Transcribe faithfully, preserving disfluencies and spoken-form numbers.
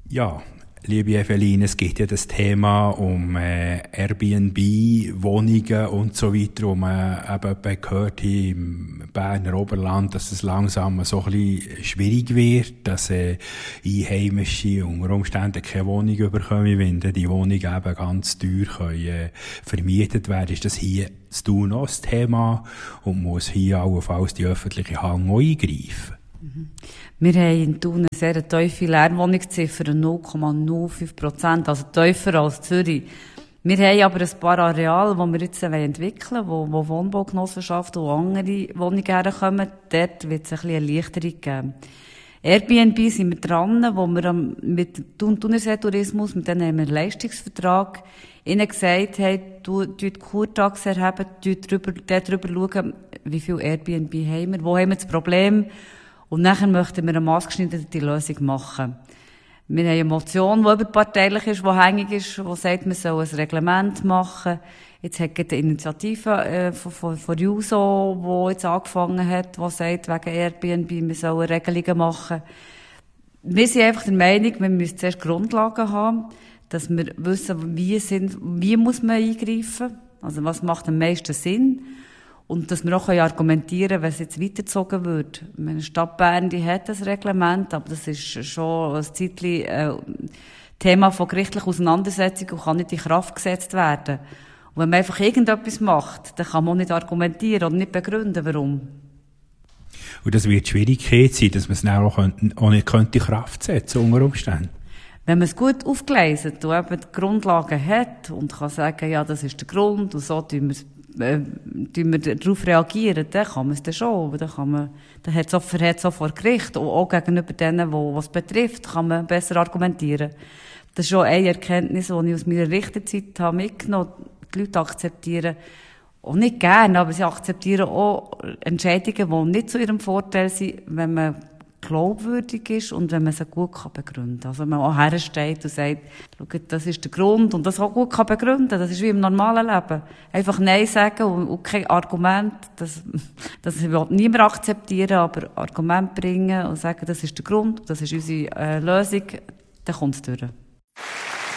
Ja, liebe Eveline, es geht ja das Thema um äh, Airbnb, Wohnungen und so weiter, wo man eben gehört hier im Berner Oberland, dass es langsam so ein bisschen schwierig wird, dass äh, Einheimische unter Umständen keine Wohnung bekommen, wenn die Wohnungen eben ganz teuer können, äh, vermietet werden. Ist das hier das Thun noch das Thema und muss hier allenfalls die öffentliche Hand auch eingreifen? Mhm. Wir haben in Thun eine sehr tiefe Leerwohnungsziffer, null Komma null fünf Prozent, also tiefer als Zürich. Wir haben aber ein paar Areale, die wir jetzt entwickeln wollen, wo, wo Wohnbaugenossenschaften und andere Wohnungen herkommen. Dort wird es ein bisschen Erleichterung geben. Airbnb sind wir dran, wo wir mit Thun Thunersee Tourismus, mit denen haben wir einen Leistungsvertrag, ihnen gesagt haben, du, du die Kurtaxe erheben, du drüber, darüber schauen, wie viel Airbnb haben wir, wo haben wir das Problem. Und nachher möchten wir eine maßgeschneiderte Lösung machen. Wir haben eine Motion, die überparteilich ist, die hängig ist, die sagt, wir sollen ein Reglement machen. Jetzt hat eine Initiative äh, von, von, von Juso, die jetzt angefangen hat, die sagt, wegen Airbnb, wir sollen Regelungen machen. Wir sind einfach der Meinung, wir müssen zuerst Grundlagen haben, dass wir wissen, wie, sind, wie muss man eingreifen, also was macht am meisten Sinn. Und dass wir auch argumentieren können, wenn es jetzt weitergezogen wird. Die Stadt Bern, die hat das Reglement, aber das ist schon ein Zeitchen äh, Thema von gerichtlicher Auseinandersetzung und kann nicht in Kraft gesetzt werden. Und wenn man einfach irgendetwas macht, dann kann man auch nicht argumentieren und nicht begründen, warum. Und das wird Schwierigkeit sein, dass man es dann auch, auch nicht in Kraft setzen unter Umständen. Wenn man es gut aufgeleistet und eben die Grundlagen hat und kann sagen, ja, das ist der Grund und so tun wir es Äh, wir darauf reagieren, dann kann man es dann schon. Dann kann man, dann hat es auch, hat es auch vor Gericht. Und auch gegenüber denen, die es betrifft, kann man besser argumentieren. Das ist schon eine Erkenntnis, die ich aus meiner Richterzeit habe mitgenommen habe. Die Leute akzeptieren, auch nicht gerne, aber sie akzeptieren auch Entscheidungen, die nicht zu ihrem Vorteil sind, wenn man glaubwürdig ist und wenn man sie gut kann begründen kann. Also wenn man auch hersteht und sagt, schau, das ist der Grund und das auch gut kann begründen, das ist wie im normalen Leben. Einfach Nein sagen und, und kein Argument, das, das will niemand akzeptieren, aber Argument bringen und sagen, das ist der Grund, das ist unsere äh, Lösung, dann kommt es durch.